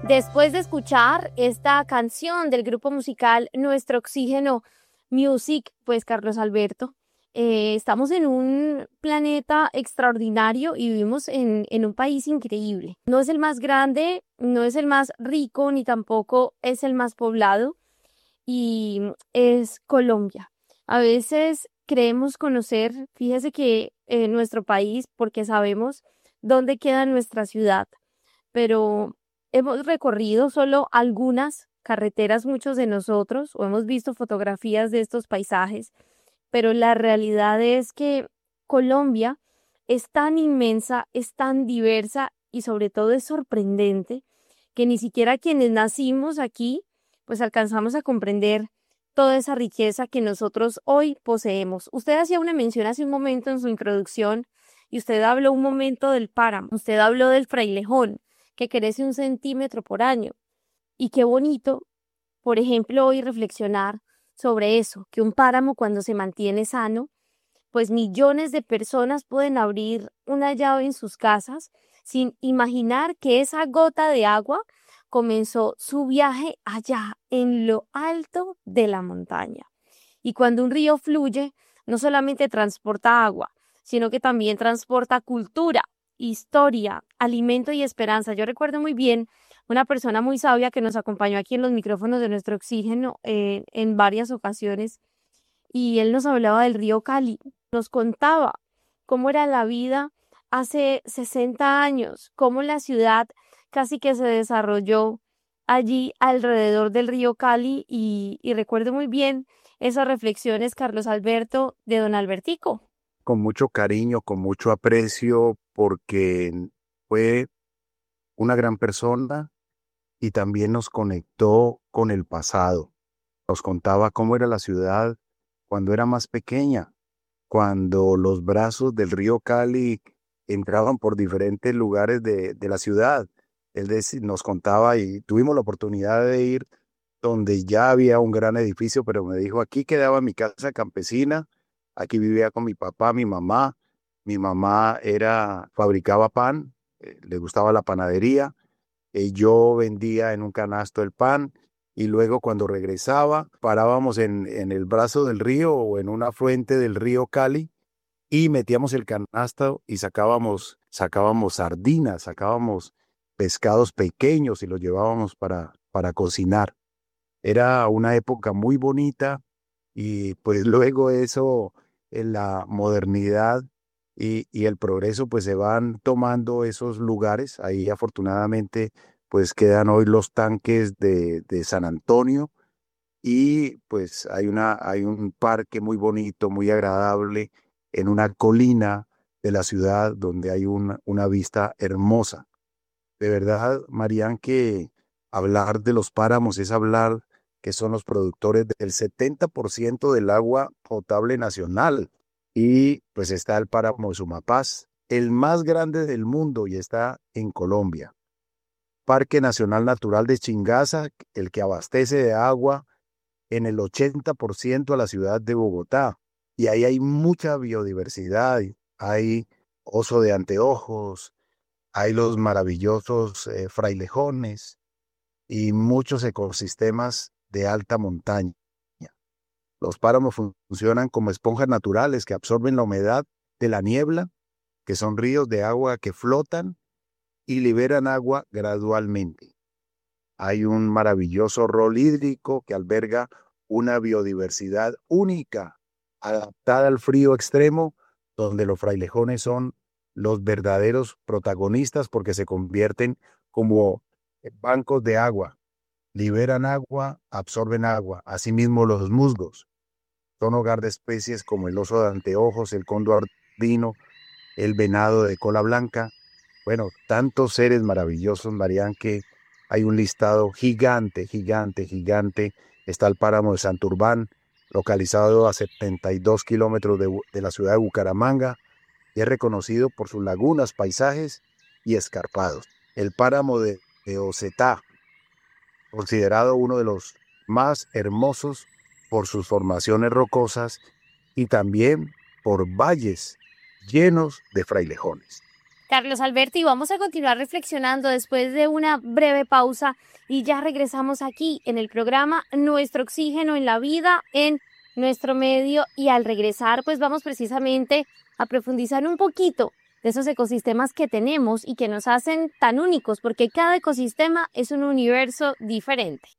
Después de escuchar esta canción del grupo musical Nuestro Oxígeno Music, pues Carlos Alberto, estamos en un planeta extraordinario y vivimos en un país increíble. No es el más grande, no es el más rico, ni tampoco es el más poblado, y es Colombia. A veces creemos conocer, fíjese que nuestro país, porque sabemos dónde queda nuestra ciudad, pero hemos recorrido solo algunas carreteras, muchos de nosotros, o hemos visto fotografías de estos paisajes, pero la realidad es que Colombia es tan inmensa, es tan diversa y sobre todo es sorprendente que ni siquiera quienes nacimos aquí, pues alcanzamos a comprender toda esa riqueza que nosotros hoy poseemos. Usted hacía una mención hace un momento en su introducción y usted habló un momento del páramo, usted habló del frailejón, que crece 1 centímetro por año. Y qué bonito, por ejemplo, hoy reflexionar sobre eso, que un páramo cuando se mantiene sano, pues millones de personas pueden abrir una llave en sus casas sin imaginar que esa gota de agua comenzó su viaje allá en lo alto de la montaña. Y cuando un río fluye, no solamente transporta agua, sino que también transporta cultura, historia, alimento y esperanza. Yo recuerdo muy bien una persona muy sabia que nos acompañó aquí en los micrófonos de Nuestro Oxígeno en varias ocasiones, y él nos hablaba del río Cali, nos contaba cómo era la vida hace 60 años, cómo la ciudad casi que se desarrolló allí alrededor del río Cali, y recuerdo muy bien esas reflexiones, Carlos Alberto, de don Albertico. Con mucho cariño, con mucho aprecio, porque fue una gran persona y también nos conectó con el pasado. Nos contaba cómo era la ciudad cuando era más pequeña, cuando los brazos del río Cali entraban por diferentes lugares de la ciudad. Nos contaba y tuvimos la oportunidad de ir donde ya había un gran edificio, pero me dijo, aquí quedaba mi casa campesina, aquí vivía con mi papá, mi mamá. Mi mamá fabricaba pan, le gustaba la panadería, yo vendía en un canasto el pan y luego cuando regresaba parábamos en el brazo del río o en una fuente del río Cali y metíamos el canasto y sacábamos sardinas, sacábamos pescados pequeños y los llevábamos para cocinar. Era una época muy bonita y pues luego eso, en la modernidad y el progreso, pues se van tomando esos lugares. Ahí afortunadamente pues quedan hoy los tanques de San Antonio y pues hay un parque muy bonito, muy agradable en una colina de la ciudad donde hay una vista hermosa. De verdad, Marían, que hablar de los páramos es hablar que son los productores del 70% del agua potable nacional. Y pues está el páramo de Sumapaz, el más grande del mundo y está en Colombia. Parque Nacional Natural de Chingaza, el que abastece de agua en el 80% a la ciudad de Bogotá. Y ahí hay mucha biodiversidad, hay oso de anteojos, hay los maravillosos frailejones y muchos ecosistemas de alta montaña. Los páramos funcionan como esponjas naturales que absorben la humedad de la niebla, que son ríos de agua que flotan y liberan agua gradualmente. Hay un maravilloso rol hídrico que alberga una biodiversidad única, adaptada al frío extremo, donde los frailejones son los verdaderos protagonistas porque se convierten como bancos de agua, liberan agua, absorben agua. Asimismo, los musgos son hogar de especies como el oso de anteojos, el cóndor andino, el venado de cola blanca. Bueno, tantos seres maravillosos, Marían, que hay un listado gigante, gigante, gigante. Está el páramo de Santurbán, localizado a 72 kilómetros de la ciudad de Bucaramanga, y es reconocido por sus lagunas, paisajes y escarpados. El páramo de Osetá, considerado uno de los más hermosos por sus formaciones rocosas y también por valles llenos de frailejones. Carlos Alberto, y vamos a continuar reflexionando después de una breve pausa y ya regresamos aquí en el programa Nuestro Oxígeno en la Vida, en nuestro medio, y al regresar pues vamos precisamente a profundizar un poquito de esos ecosistemas que tenemos y que nos hacen tan únicos, porque cada ecosistema es un universo diferente.